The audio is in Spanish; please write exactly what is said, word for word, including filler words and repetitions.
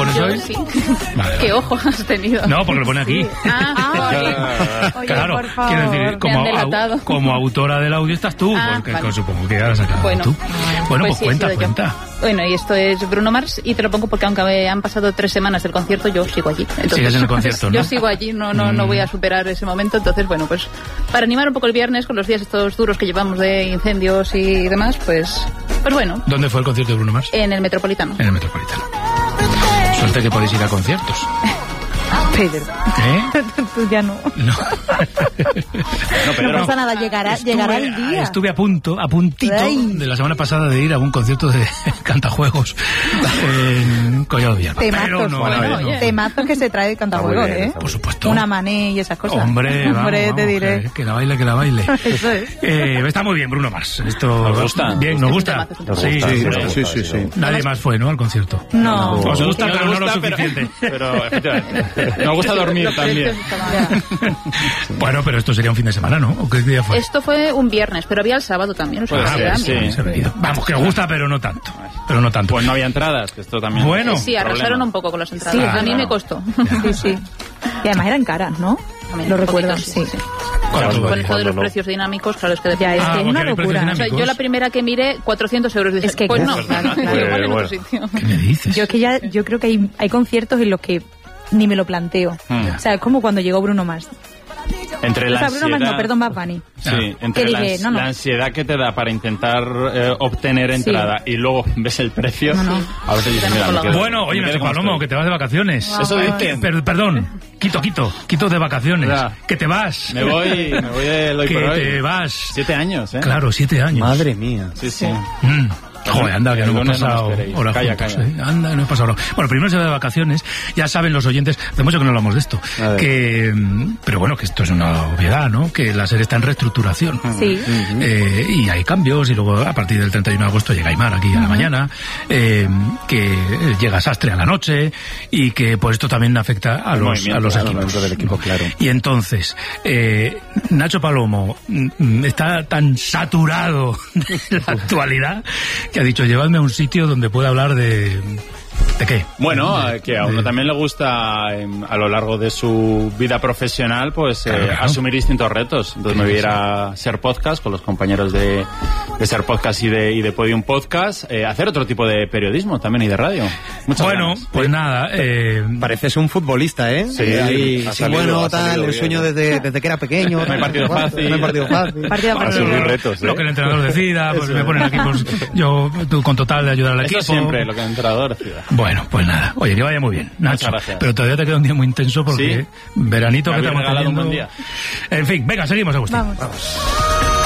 pones Yo hoy? Sí. Vale, ¿Qué vale. ojo has tenido? No, porque lo pone aquí. Ah, ah, oye. Oye, Claro, por favor. quiero decir, Me como, han delatado. au- como autora del audio estás tú, Ah, porque vale. supongo que has sacado Bueno, tú. Bueno, pues, sí, he cuenta, sido yo. cuenta. Bueno, y esto es Bruno Mars, y te lo pongo porque aunque han pasado tres semanas del concierto, yo sigo allí. Entonces, Sigues en el concierto, ¿no? Yo sigo allí, no, no, no voy a superar ese momento. Entonces, bueno, pues para animar un poco el viernes con los días estos duros que llevamos de incendios y demás, pues, pues bueno, ¿Dónde fue el concierto de Bruno Mars? en el Metropolitano. En el Metropolitano. Suerte que podéis ir a conciertos. Pedro, ¿Eh? tú ya no. No. No, Pedro, No pasa nada, llegará, Estuve- llegará el día. Estuve a punto, a puntito Ay. de la semana pasada de ir a un concierto de cantajuegos en Collado Villalba. Temazos, Pero no, bueno, no, oye. no. temazos que se trae el cantajuegos, Está muy bien, ¿eh? está muy Por supuesto. Una mané y esas cosas. Hombre, vamos, Hombre, vamos, te diré. Que, que la baile, que la baile. Eso es. Eh, está muy bien, Bruno Mars. Esto ¿Nos gusta? Bien, nos gusta. Es un temazo, Sí, es un sí, Sí, sí. sí, sí, sí. Nadie más fue, ¿no? Al concierto. No. Os gusta, No pero me no lo gusta, pero- suficiente. Pero, efectivamente, nos gusta dormir también. Bueno, pero esto sería un fin de semana, ¿no? ¿O qué día fue? Esto fue un viernes, pero había el sábado también. O sea, Puede que ser, era, sí. mira. Se ha venido. Vamos, que gusta, pero no tanto. Pero no tanto. Pues no había entradas, que esto también... Bueno. es Sí, arrasaron problema. un poco con las entradas. Sí, a mí claro. me costó. Sí, sí. Y además eran caras, ¿no? También, Lo un recuerdo, poquito, sí. sí. ¿Cuánto Con vale? esto de los no. precios dinámicos, claro, es que Ya, es Ah, que es porque una hay precios locura. O sea, dinámicos. yo la primera que miré, cuatrocientos euros. Dices, Es que pues no, claro, claro, claro. igual en Bueno. otro sitio. ¿Qué me dices? Yo es que ya, yo creo que hay, hay conciertos en los que ni me lo planteo. Hmm. O sea, es como cuando llegó Bruno Mars. Entre O la sea, Bruno Mars ansiedad... no, perdón, Bad Bunny. Sí, Ah. entre Que la, dije, no, no. la ansiedad que te da para intentar eh, obtener entrada y luego ves el precio, No, no. a veces dices, mira, me quedo- Bueno, oye, me Nacho quedo como Palomo, estoy. que te vas de vacaciones. Eso Eh, dicen. per- perdón, quito, quito, quito de vacaciones. Ya. Que te vas. Me voy, me voy del hoy que por hoy. te vas. Siete años, ¿eh? Claro, siete años. Madre mía. Sí, sí. Mm. Joder, anda, que El no hemos lunes no me pasado esperéis. hora Calla, juntos, calla. ¿eh? Anda, que no hemos pasado hora. Bueno, primero se va de vacaciones, ya saben los oyentes, hace mucho que no hablamos de esto, A ver. que, mm, pero bueno, que esto es una obviedad, ¿no? Que la serie está en reestructuración. Sí. Eh, y hay cambios, y luego a partir del treinta y uno de agosto llega Aymar aquí a la mañana, eh, que llega Sastre a la noche, y que pues esto también afecta a El los, movimiento, a los claro, equipos. dentro del equipo, claro. Y entonces, eh, Nacho Palomo mm, está tan saturado de la actualidad que ha dicho, llevadme a un sitio donde pueda hablar de... ¿De qué? Bueno, De- eh, que a uno de- también le gusta eh, a lo largo de su vida profesional pues eh, Claro, claro. asumir distintos retos. Entonces me voy a ir a Ser Podcast con los compañeros de, de Ser Podcast y de, y de Podium Podcast, eh, hacer otro tipo de periodismo también y de radio. Muchas Bueno, ganas. pues nada, eh, Pareces un futbolista, ¿eh? Sí, ahí, ha sí, salido, bueno, ha tal, salido el bien. sueño desde, desde que era pequeño. No hay partido fácil. No hay partido fácil. Partido a partido. Asumir retos, ¿eh? lo que el entrenador decida, pues me ponen aquí, pues yo tú, con total de ayudar al Eso equipo. siempre, lo que el entrenador decida. Bueno, pues nada. Oye, que vaya muy bien, Nacho. Muchas gracias. Pero todavía te queda un día muy intenso porque Sí. veranito Me que habéis estamos regalado un teniendo. buen día. En fin, venga, seguimos, Agustín. Vamos. Vamos.